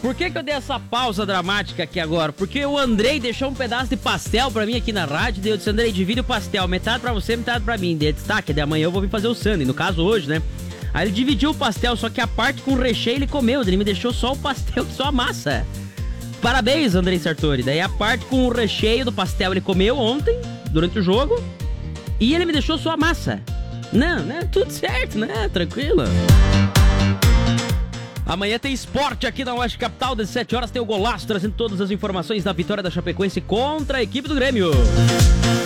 Por que eu dei essa pausa dramática aqui agora? Porque o Andrei deixou um pedaço de pastel pra mim aqui na rádio. Daí eu disse, Andrei, divide o pastel. Metade pra você, metade pra mim. Daí ele disse, tá, que de amanhã eu vou vir fazer o sundae. No caso, hoje, né? Aí ele dividiu o pastel, só que a parte com o recheio ele comeu. Ele me deixou só o pastel, só a massa. Parabéns, Andrei Sartori. Daí a parte com o recheio do pastel ele comeu ontem, durante o jogo. E ele me deixou só a massa. Não, né? Tudo certo, né? Tranquilo. Amanhã tem esporte aqui na Oeste Capital, das 7 horas tem o Golaço, trazendo todas as informações da vitória da Chapecoense contra a equipe do Grêmio.